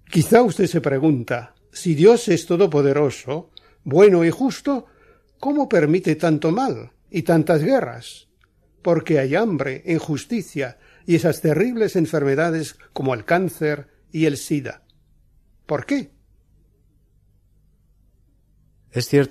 Quizá usted se pregunta, si Dios es todopoderoso, bueno y justo, ¿cómo permite tanto mal y tantas guerras? Porque hay hambre, injusticia y esas terribles enfermedades como el cáncer y el SIDA. ¿Por qué? Es cierto